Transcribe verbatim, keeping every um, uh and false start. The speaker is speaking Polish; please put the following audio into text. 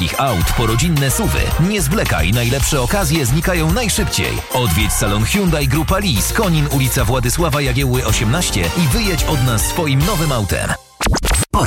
wszystkich aut po rodzinne suwy. Nie zwlekaj, najlepsze okazje znikają najszybciej. Odwiedź salon Hyundai Grupa Lis, Konin, ulica Władysława Jagiełły osiemnaście i wyjedź od nas swoim nowym autem.